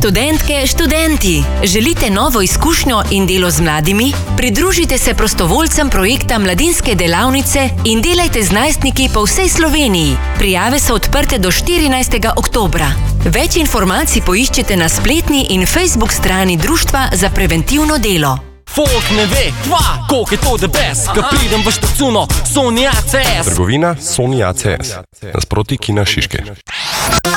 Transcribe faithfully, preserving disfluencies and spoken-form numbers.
Študentke, študenti, želite novo izkušnjo in delo z mladimi? Pridružite se prostovoljcem projekta Mladinske delavnice in delajte z najstniki po vsej Sloveniji. Prijave so odprte do štirinajstega oktobra. Več informacij poiščite na spletni in Facebook strani Društva za preventivno delo. Folk ne ve, kva, koliko je to the best. Ko pridem v štacuno, Sony A C S. Trgovina Sony A C S. Nasproti Kina Šiške.